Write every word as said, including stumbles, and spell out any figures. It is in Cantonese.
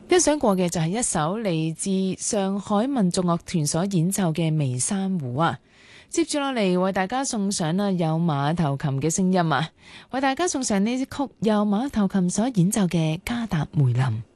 欣賞過嘅就係一首嚟自上海民族樂團所演奏嘅《微珊瑚》啊。接住落嚟為大家送上啦有馬頭琴嘅聲音啊，為大家送上呢支曲由馬頭琴所演奏嘅《加達梅林》。